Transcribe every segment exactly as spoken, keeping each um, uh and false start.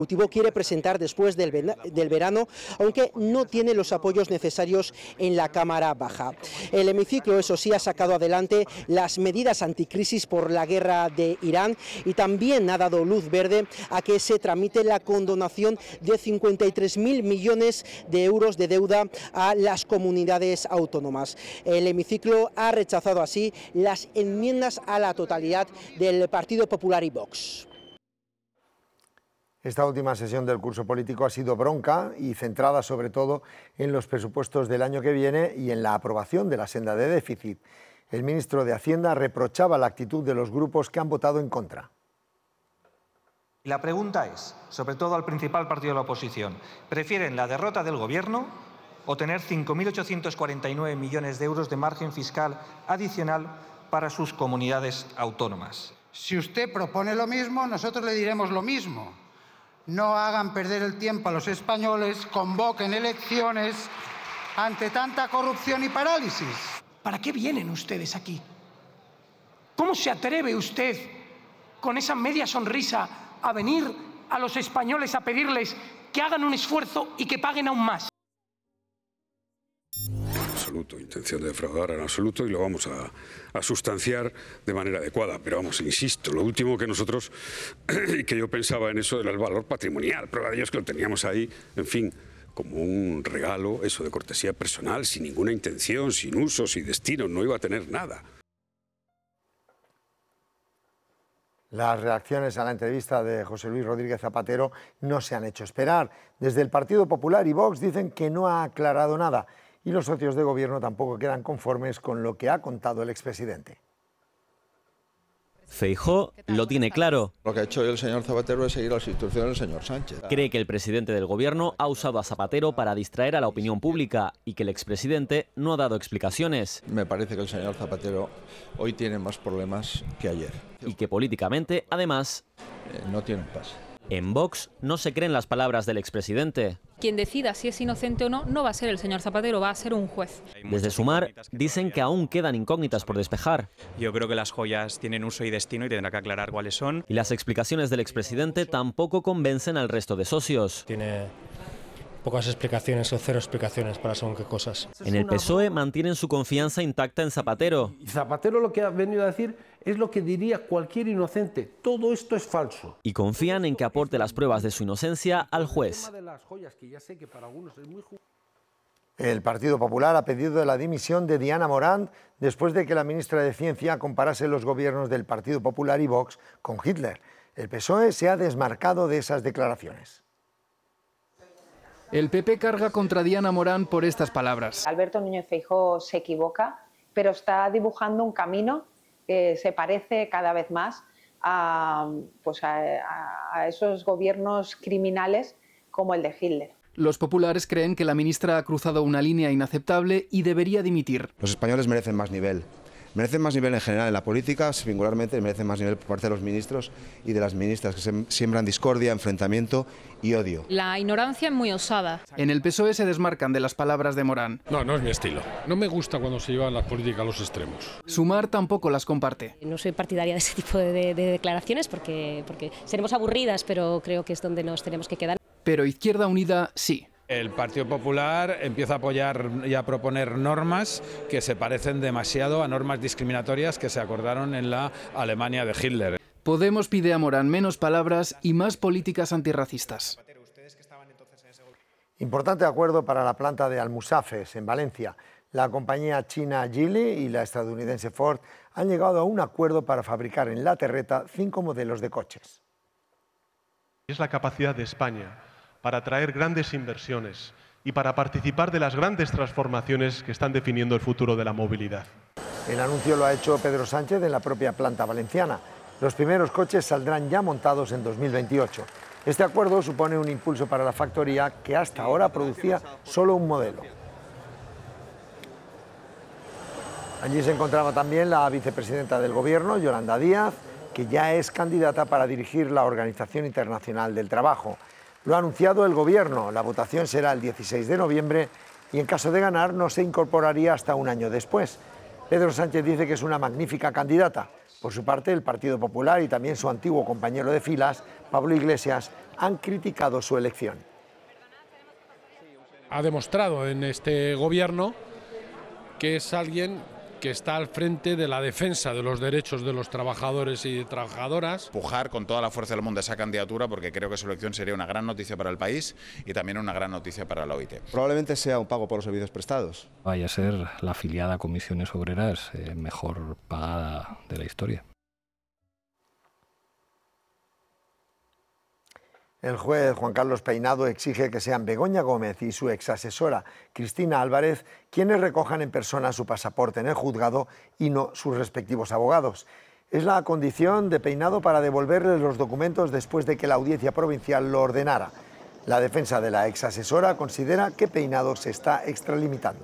El Ejecutivo quiere presentar después del, del verano, aunque no tiene los apoyos necesarios en la Cámara Baja. El hemiciclo, eso sí, ha sacado adelante las medidas anticrisis por la guerra de Irán y también ha dado luz verde a que se tramite la condonación de cincuenta y tres mil millones de euros de deuda a las comunidades autónomas. El hemiciclo ha rechazado así las enmiendas a la totalidad del Partido Popular y Vox. Esta última sesión del curso político ha sido bronca y centrada sobre todo en los presupuestos del año que viene y en la aprobación de la senda de déficit. El ministro de Hacienda reprochaba la actitud de los grupos que han votado en contra. La pregunta es, sobre todo al principal partido de la oposición, ¿prefieren la derrota del Gobierno o tener cinco mil ochocientos cuarenta y nueve millones de euros de margen fiscal adicional para sus comunidades autónomas? Si usted propone lo mismo, nosotros le diremos lo mismo. No hagan perder el tiempo a los españoles, convoquen elecciones ante tanta corrupción y parálisis. ¿Para qué vienen ustedes aquí? ¿Cómo se atreve usted, con esa media sonrisa, a venir a los españoles a pedirles que hagan un esfuerzo y que paguen aún más? En absoluto, intención de defraudar en absoluto, y lo vamos a, a sustanciar de manera adecuada. Pero vamos, insisto, lo último que nosotros, que yo pensaba en eso era el valor patrimonial. Prueba de ello es que lo teníamos ahí, en fin, como un regalo, eso de cortesía personal, sin ninguna intención, sin uso, sin destino, no iba a tener nada. Las reacciones a la entrevista de José Luis Rodríguez Zapatero no se han hecho esperar. Desde el Partido Popular y Vox dicen que no ha aclarado nada. Y los socios de gobierno tampoco quedan conformes con lo que ha contado el expresidente. Feijóo lo tiene claro. Lo que ha hecho el señor Zapatero es seguir las instrucciones del señor Sánchez. Cree que el presidente del gobierno ha usado a Zapatero para distraer a la opinión pública y que el expresidente no ha dado explicaciones. Me parece que el señor Zapatero hoy tiene más problemas que ayer. Y que políticamente, además, eh, no tiene paz. En Vox no se creen las palabras del expresidente. Quien decida si es inocente o no, no va a ser el señor Zapatero, va a ser un juez. Desde Sumar dicen que aún quedan incógnitas por despejar. Yo creo que las joyas tienen uso y destino y tendrá que aclarar cuáles son. Y las explicaciones del expresidente tampoco convencen al resto de socios. Tiene pocas explicaciones o cero explicaciones para según qué cosas. En el P S O E mantienen su confianza intacta en Zapatero. Y Zapatero lo que ha venido a decir es lo que diría cualquier inocente. Todo esto es falso. Y confían en que aporte las pruebas de su inocencia al juez. El Partido Popular ha pedido la dimisión de Diana Morant después de que la ministra de Ciencia comparase los gobiernos del Partido Popular y Vox con Hitler. El P S O E se ha desmarcado de esas declaraciones. El P P carga contra Diana Morant por estas palabras. Alberto Núñez Feijóo se equivoca, pero está dibujando un camino que se parece cada vez más a, pues a, a esos gobiernos criminales como el de Hitler. Los populares creen que la ministra ha cruzado una línea inaceptable y debería dimitir. Los españoles merecen más nivel. Merecen más nivel en general en la política, singularmente merecen más nivel por parte de los ministros y de las ministras, que se siembran discordia, enfrentamiento y odio. La ignorancia es muy osada. En el P S O E se desmarcan de las palabras de Morant. No, no es mi estilo. No me gusta cuando se llevan la política a los extremos. Sumar tampoco las comparte. No soy partidaria de ese tipo de, de, de declaraciones porque, porque seremos aburridas, pero creo que es donde nos tenemos que quedar. Pero Izquierda Unida sí. El Partido Popular empieza a apoyar y a proponer normas que se parecen demasiado a normas discriminatorias que se acordaron en la Alemania de Hitler. Podemos pide a Morant menos palabras y más políticas antirracistas. Importante acuerdo para la planta de Almusafes, en Valencia. La compañía china Geely y la estadounidense Ford han llegado a un acuerdo para fabricar en La Terreta cinco modelos de coches. Es la capacidad de España para atraer grandes inversiones y para participar de las grandes transformaciones que están definiendo el futuro de la movilidad. El anuncio lo ha hecho Pedro Sánchez en la propia planta valenciana. Los primeros coches saldrán ya montados en dos mil veintiocho. Este acuerdo supone un impulso para la factoría que hasta ahora producía solo un modelo. Allí se encontraba también la vicepresidenta del Gobierno, Yolanda Díaz, que ya es candidata para dirigir la Organización Internacional del Trabajo. Lo ha anunciado el Gobierno. La votación será el dieciséis de noviembre y en caso de ganar no se incorporaría hasta un año después. Pedro Sánchez dice que es una magnífica candidata. Por su parte, el Partido Popular y también su antiguo compañero de filas, Pablo Iglesias, han criticado su elección. Ha demostrado en este gobierno que es alguien que está al frente de la defensa de los derechos de los trabajadores y trabajadoras. Empujar con toda la fuerza del mundo esa candidatura porque creo que su elección sería una gran noticia para el país y también una gran noticia para la O I T. Probablemente sea un pago por los servicios prestados. Vaya a ser la afiliada a Comisiones Obreras eh, mejor pagada de la historia. El juez Juan Carlos Peinado exige que sean Begoña Gómez y su exasesora Cristina Álvarez quienes recojan en persona su pasaporte en el juzgado y no sus respectivos abogados. Es la condición de Peinado para devolverles los documentos después de que la Audiencia Provincial lo ordenara. La defensa de la exasesora considera que Peinado se está extralimitando.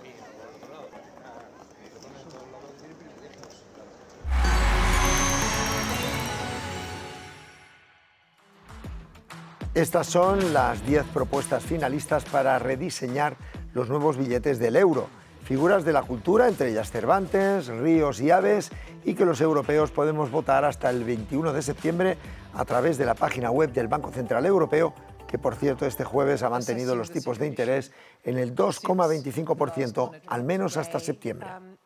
Estas son las diez propuestas finalistas para rediseñar los nuevos billetes del euro. Figuras de la cultura, entre ellas Cervantes, Ríos y Aves, y que los europeos podemos votar hasta el veintiuno de septiembre a través de la página web del Banco Central Europeo, que por cierto este jueves ha mantenido los tipos de interés en el dos coma veinticinco por ciento, al menos hasta septiembre.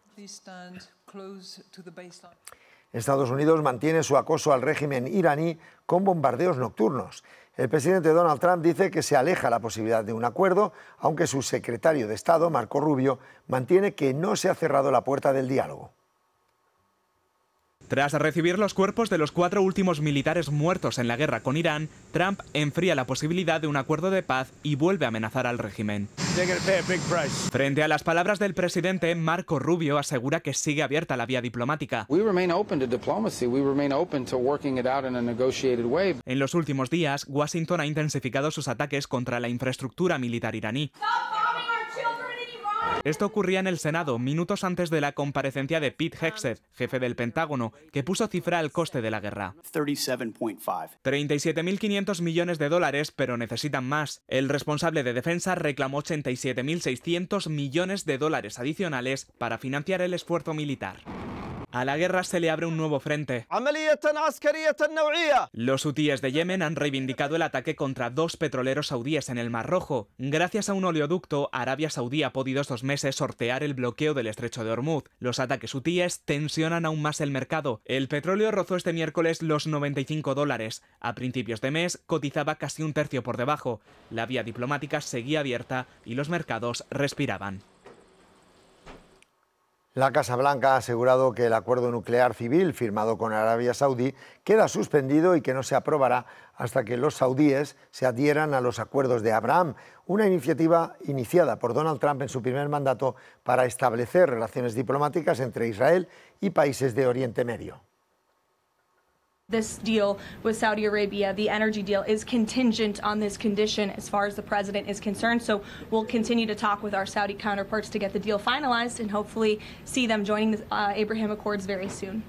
Estados Unidos mantiene su acoso al régimen iraní con bombardeos nocturnos. El presidente Donald Trump dice que se aleja la posibilidad de un acuerdo, aunque su secretario de Estado, Marco Rubio, mantiene que no se ha cerrado la puerta del diálogo. Tras recibir los cuerpos de los cuatro últimos militares muertos en la guerra con Irán, Trump enfría la posibilidad de un acuerdo de paz y vuelve a amenazar al régimen. Frente a las palabras del presidente, Marco Rubio asegura que sigue abierta la vía diplomática. En los últimos días, Washington ha intensificado sus ataques contra la infraestructura militar iraní. Esto ocurría en el Senado, minutos antes de la comparecencia de Pete Hegseth, jefe del Pentágono, que puso cifra al coste de la guerra. treinta y siete mil quinientos millones de dólares, pero necesitan más. El responsable de defensa reclamó ochenta y siete mil seiscientos millones de dólares adicionales para financiar el esfuerzo militar. A la guerra se le abre un nuevo frente. Los hutíes de Yemen han reivindicado el ataque contra dos petroleros saudíes en el Mar Rojo. Gracias a un oleoducto, Arabia Saudí ha podido estos meses sortear el bloqueo del estrecho de Hormuz. Los ataques hutíes tensionan aún más el mercado. El petróleo rozó este miércoles los noventa y cinco dólares. A principios de mes cotizaba casi un tercio por debajo. La vía diplomática seguía abierta y los mercados respiraban. La Casa Blanca ha asegurado que el acuerdo nuclear civil firmado con Arabia Saudí queda suspendido y que no se aprobará hasta que los saudíes se adhieran a los acuerdos de Abraham, una iniciativa iniciada por Donald Trump en su primer mandato para establecer relaciones diplomáticas entre Israel y países de Oriente Medio. This deal with Saudi Arabia, the energy deal, is contingent on this condition as far as the president is concerned. So we'll continue to talk with our Saudi counterparts to get the deal finalized and hopefully see them joining the uh, Abraham Accords very soon.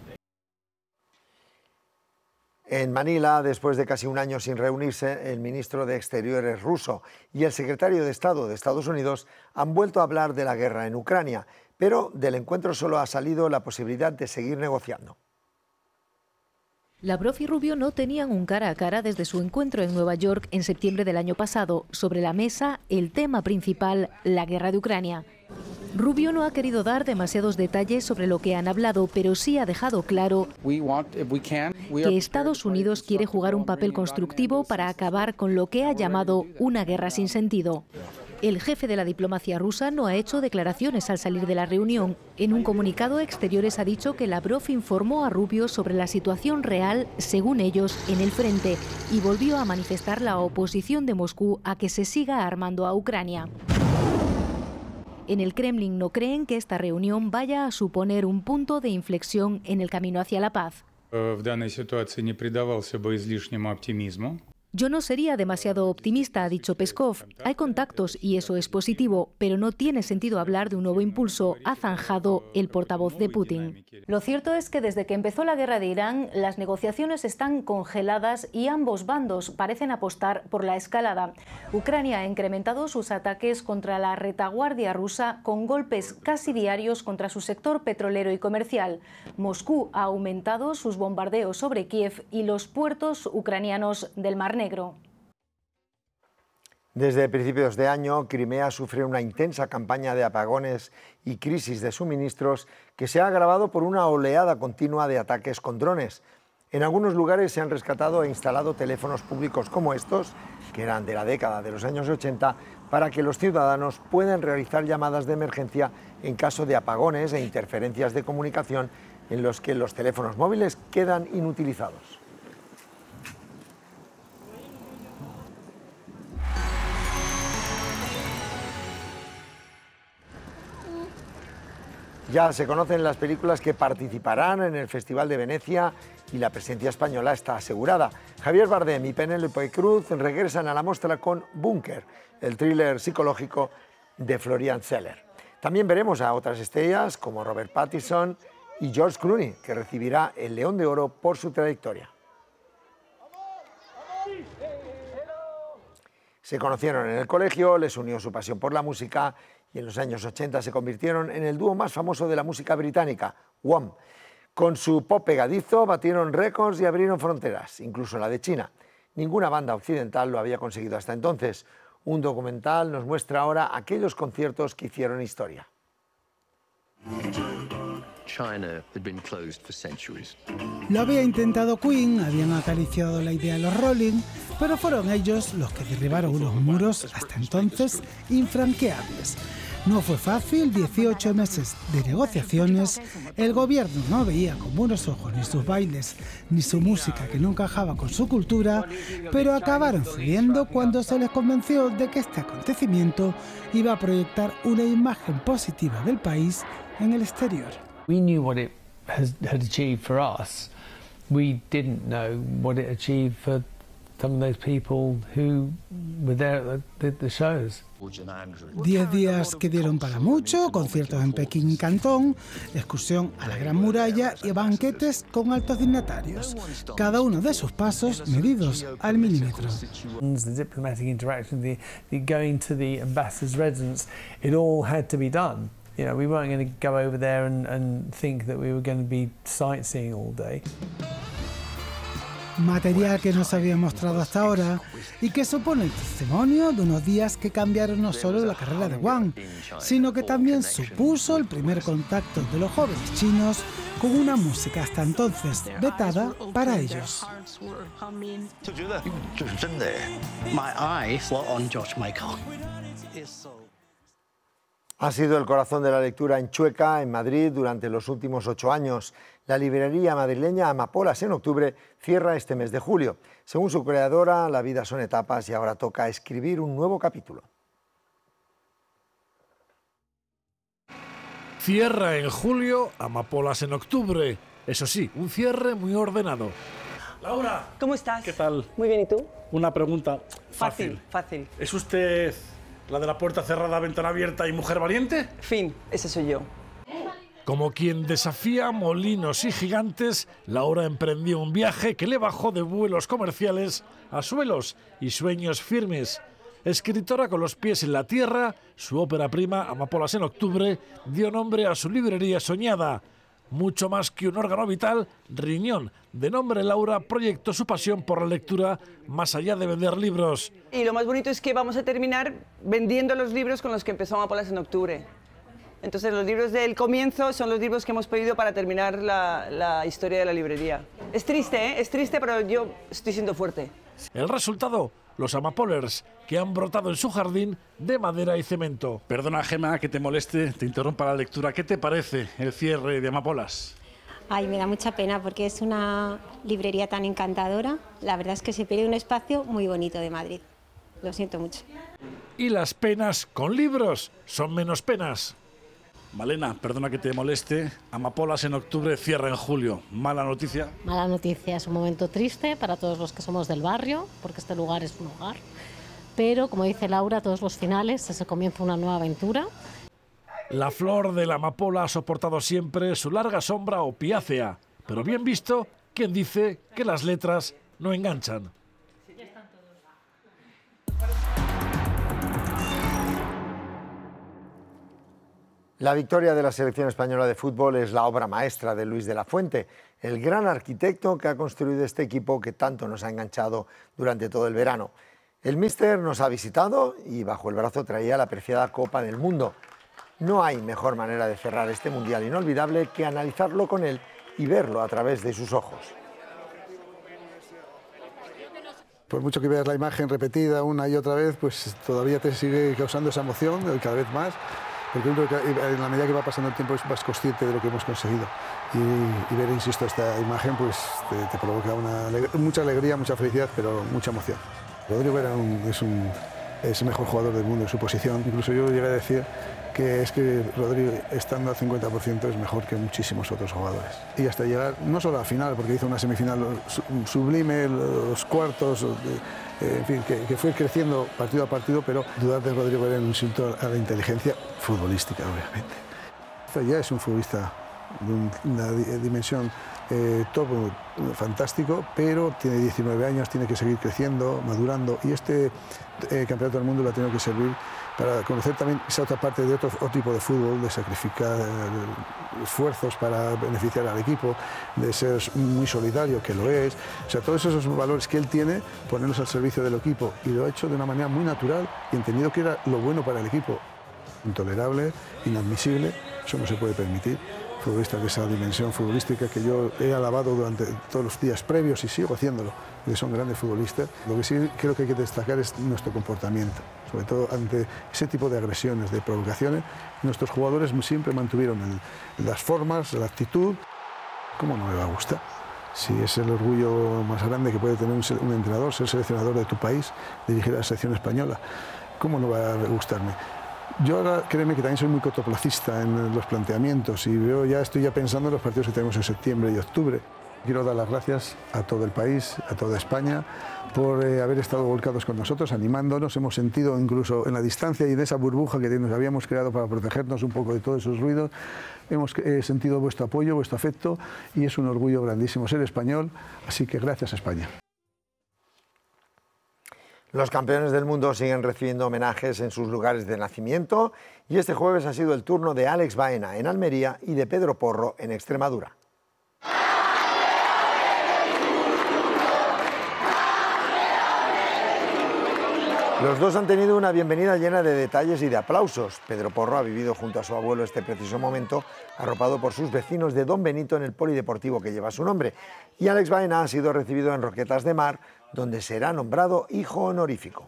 En Manila, después de casi un año sin reunirse, el ministro de Exteriores ruso y el secretario de Estado de Estados Unidos han vuelto a hablar de la guerra en Ucrania, pero del encuentro solo ha salido la posibilidad de seguir negociando. Lavrov y Rubio no tenían un cara a cara desde su encuentro en Nueva York en septiembre del año pasado. Sobre la mesa, el tema principal, la guerra de Ucrania. Rubio no ha querido dar demasiados detalles sobre lo que han hablado, pero sí ha dejado claro que Estados Unidos quiere jugar un papel constructivo para acabar con lo que ha llamado una guerra sin sentido. El jefe de la diplomacia rusa no ha hecho declaraciones al salir de la reunión. En un comunicado, Exteriores ha dicho que Lavrov informó a Rubio sobre la situación real, según ellos, en el frente, y volvió a manifestar la oposición de Moscú a que se siga armando a Ucrania. En el Kremlin no creen que esta reunión vaya a suponer un punto de inflexión en el camino hacia la paz. Yo no sería demasiado optimista, ha dicho Peskov. Hay contactos y eso es positivo, pero no tiene sentido hablar de un nuevo impulso, ha zanjado el portavoz de Putin. Lo cierto es que desde que empezó la guerra de Irán, las negociaciones están congeladas y ambos bandos parecen apostar por la escalada. Ucrania ha incrementado sus ataques contra la retaguardia rusa con golpes casi diarios contra su sector petrolero y comercial. Moscú ha aumentado sus bombardeos sobre Kiev y los puertos ucranianos del Mar Negro. Desde principios de año, Crimea sufre una intensa campaña de apagones y crisis de suministros que se ha agravado por una oleada continua de ataques con drones. En algunos lugares se han rescatado e instalado teléfonos públicos como estos, que eran de la década de los años ochenta, para que los ciudadanos puedan realizar llamadas de emergencia en caso de apagones e interferencias de comunicación en los que los teléfonos móviles quedan inutilizados. Ya se conocen las películas que participarán en el Festival de Venecia y la presencia española está asegurada. Javier Bardem y Penélope Cruz regresan a la muestra con Búnker, el thriller psicológico de Florian Zeller. También veremos a otras estrellas como Robert Pattinson y George Clooney, que recibirá el León de Oro por su trayectoria. Se conocieron en el colegio, les unió su pasión por la música y en los años ochenta se convirtieron en el dúo más famoso de la música británica, Wham. Con su pop pegadizo batieron récords y abrieron fronteras, incluso la de China. Ninguna banda occidental lo había conseguido hasta entonces. Un documental nos muestra ahora aquellos conciertos que hicieron historia. Lo había intentado Queen, habían acariciado la idea de los Rolling, pero fueron ellos los que derribaron unos muros hasta entonces infranqueables. No fue fácil, dieciocho meses de negociaciones, el gobierno no veía con buenos ojos ni sus bailes ni su música que no encajaba con su cultura, pero acabaron cediendo cuando se les convenció de que este acontecimiento iba a proyectar una imagen positiva del país en el exterior. We knew what it has, had achieved for us. We didn't know what it achieved for some of those people who were there at the, the shows. Diez días que dieron para mucho, conciertos en Pekín y Cantón, excursión a la Gran Muralla y banquetes con altos dignatarios, cada uno de sus pasos medidos al milímetro. The diplomatic interaction, the, the going to the ambassador's residence, it all had to be done. You know, we weren't going to go over there and, and think that we were going to be sightseeing all day. Material que no se había mostrado hasta ahora y que supone el testimonio de unos días que cambiaron no solo la carrera de Wang, sino que también supuso el primer contacto de los jóvenes chinos con una música hasta entonces vetada para ellos. Ha sido el corazón de la lectura en Chueca, en Madrid, durante los últimos ocho años. La librería madrileña Amapolas en octubre cierra este mes de julio. Según su creadora, la vida son etapas y ahora toca escribir un nuevo capítulo. Cierra en julio, Amapolas en octubre. Eso sí, un cierre muy ordenado. Laura. ¿Cómo estás? ¿Qué tal? Muy bien, ¿y tú? Una pregunta fácil. Fácil, fácil. ¿Es usted la de la puerta cerrada, ventana abierta y mujer valiente? Fin, ese soy yo. Como quien desafía molinos y gigantes, Laura emprendió un viaje que le bajó de vuelos comerciales a suelos y sueños firmes. Escritora con los pies en la tierra, su ópera prima, Amapolas en octubre, dio nombre a su librería soñada. Mucho más que un órgano vital, Riñón, de nombre Laura, proyectó su pasión por la lectura más allá de vender libros. Y lo más bonito es que vamos a terminar vendiendo los libros con los que empezó Amapolas en octubre. Entonces los libros del comienzo son los libros que hemos pedido para terminar la, la historia de la librería. Es triste, ¿eh? Es triste, pero yo estoy siendo fuerte. El resultado, los Amapolers, que han brotado en su jardín de madera y cemento. Perdona, Gemma, que te moleste, te interrumpa la lectura. ¿Qué te parece el cierre de Amapolas? Ay, me da mucha pena porque es una librería tan encantadora. La verdad es que se pierde un espacio muy bonito de Madrid. Lo siento mucho. Y las penas con libros son menos penas. Malena, perdona que te moleste, Amapolas en octubre cierra en julio. ¿Mala noticia? Mala noticia, es un momento triste para todos los que somos del barrio, porque este lugar es un hogar. Pero, como dice Laura, todos los finales se comienza una nueva aventura. La flor de la amapola ha soportado siempre su larga sombra opiácea, pero bien visto, quien dice que las letras no enganchan. La victoria de la selección española de fútbol es la obra maestra de Luis de la Fuente, el gran arquitecto que ha construido este equipo que tanto nos ha enganchado durante todo el verano. El míster nos ha visitado y bajo el brazo traía la preciada Copa del Mundo. No hay mejor manera de cerrar este mundial inolvidable que analizarlo con él y verlo a través de sus ojos. Por mucho que veas la imagen repetida una y otra vez, pues todavía te sigue causando esa emoción cada vez más. Porque uno, en la medida que va pasando el tiempo es más consciente de lo que hemos conseguido y, y ver, insisto, esta imagen pues te, te provoca una, mucha alegría, mucha felicidad, pero mucha emoción. Rodrigo era un, es, un, es el mejor jugador del mundo en su posición. Incluso yo llegué a decir que es que Rodrigo, estando al cincuenta por ciento, es mejor que muchísimos otros jugadores. Y hasta llegar, no solo a la final, porque hizo una semifinal sublime, los cuartos, en fin, que, que fue creciendo partido a partido, pero dudar de Rodrigo era un insulto a la inteligencia futbolística, obviamente. Esto ya es un futbolista de una dimensión eh, top, fantástico, pero tiene diecinueve años, tiene que seguir creciendo, madurando, y este eh, campeonato del mundo lo ha tenido que servir para conocer también esa otra parte de otro, otro tipo de fútbol, de sacrificar eh, esfuerzos para beneficiar al equipo, de ser muy solidario, que lo es. O sea, todos esos valores que él tiene, ponerlos al servicio del equipo, y lo ha hecho de una manera muy natural y entendido que era lo bueno para el equipo. Intolerable, inadmisible, eso no se puede permitir. Futbolistas de esa dimensión futbolística que yo he alabado durante todos los días previos y sigo haciéndolo, que son grandes futbolistas. Lo que sí creo que hay que destacar es nuestro comportamiento, sobre todo ante ese tipo de agresiones, de provocaciones. Nuestros jugadores siempre mantuvieron el, las formas, la actitud. ¿Cómo no me va a gustar? Si es el orgullo más grande que puede tener un, un entrenador, ser seleccionador de tu país, dirigir a la selección española, ¿cómo no va a gustarme? Yo ahora, créeme que también soy muy cortoplacista en los planteamientos y veo, ya estoy ya pensando en los partidos que tenemos en septiembre y octubre. Quiero dar las gracias a todo el país, a toda España, por eh, haber estado volcados con nosotros, animándonos. Hemos sentido incluso en la distancia y en esa burbuja que nos habíamos creado para protegernos un poco de todos esos ruidos, hemos eh, sentido vuestro apoyo, vuestro afecto, y es un orgullo grandísimo ser español, así que gracias a España. Los campeones del mundo siguen recibiendo homenajes en sus lugares de nacimiento y este jueves ha sido el turno de Alex Baena en Almería y de Pedro Porro en Extremadura. Los dos han tenido una bienvenida llena de detalles y de aplausos. Pedro Porro ha vivido junto a su abuelo este preciso momento, arropado por sus vecinos de Don Benito en el polideportivo que lleva su nombre. Y Alex Baena ha sido recibido en Roquetas de Mar, donde será nombrado hijo honorífico.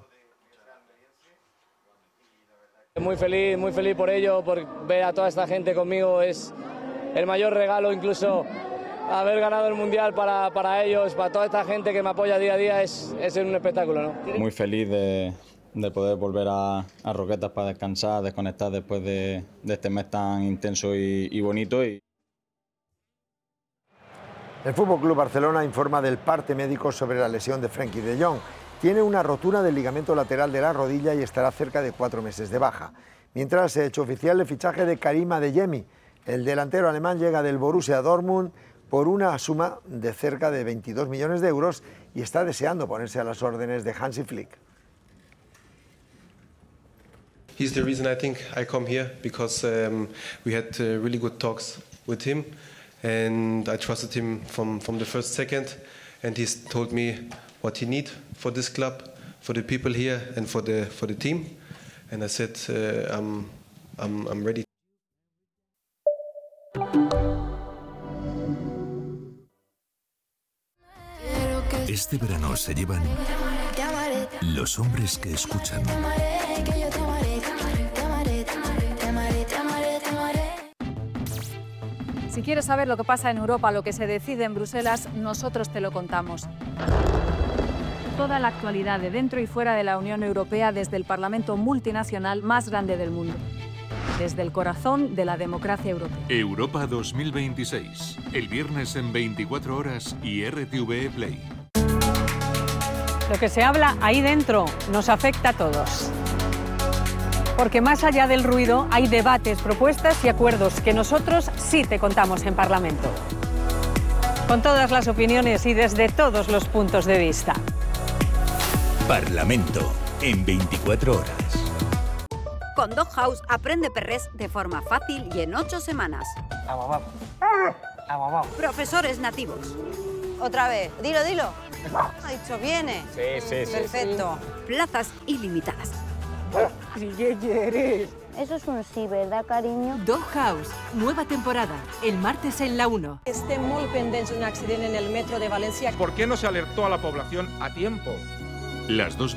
Muy feliz, muy feliz por ello, por ver a toda esta gente conmigo. Es el mayor regalo, incluso haber ganado el Mundial para, para ellos, para toda esta gente que me apoya día a día, es, es un espectáculo, ¿no? Muy feliz de, de poder volver a, a Roquetas para descansar, desconectar después de, de este mes tan intenso y, y bonito. Y... El F C Barcelona informa del parte médico sobre la lesión de Frenkie de Jong. Tiene una rotura del ligamento lateral de la rodilla y estará cerca de cuatro meses de baja. Mientras se ha hecho oficial el fichaje de Karim Adeyemi. El delantero alemán llega del Borussia Dortmund por una suma de cerca de veintidós millones de euros y está deseando ponerse a las órdenes de Hansi Flick. He's the reason I think I come here because um, we had uh, really good talks with him and I trusted him from, from the first second and he's told me what he needs for this club, for the people here and for the, for the team and I said uh, I'm, I'm, I'm ready. Este verano se llevan los hombres que escuchan. Si quieres saber lo que pasa en Europa, lo que se decide en Bruselas, nosotros te lo contamos. Toda la actualidad de dentro y fuera de la Unión Europea desde el Parlamento multinacional más grande del mundo. Desde el corazón de la democracia europea. Europa dos mil veintiséis. El viernes en veinticuatro horas y R T V E Play. Lo que se habla ahí dentro nos afecta a todos. Porque más allá del ruido hay debates, propuestas y acuerdos que nosotros sí te contamos en Parlamento. Con todas las opiniones y desde todos los puntos de vista. Parlamento en veinticuatro horas. Con Dog House aprende perrés de forma fácil y en ocho semanas. Profesores nativos. Otra vez, dilo, dilo. Ha dicho, viene. Sí, sí, sí. Perfecto. Plazas ilimitadas. ¿Qué quieres? Eso es un sí, ¿verdad, cariño? Dog House, nueva temporada, el martes en la uno. Estem molt pendents d'un accident en el metro de València. ¿Por qué no se alertó a la población a tiempo? Las dos